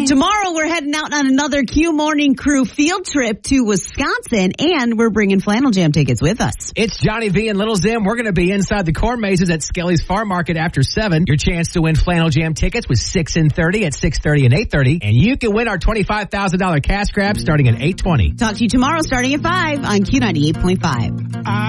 Tomorrow, we're heading out on another Q Morning Crew field trip to Wisconsin, and we're bringing Flannel Jam tickets with us. It's Johnny V and Little Zim. We're going to be inside the corn mazes at Skelly's Farm Market after 7. Your chance to win Flannel Jam tickets was 6 and 30 at 6:30 and 8:30, and you can win our $25,000 cash grab starting at 8:20. Talk to you tomorrow starting at 5 on Q98.5.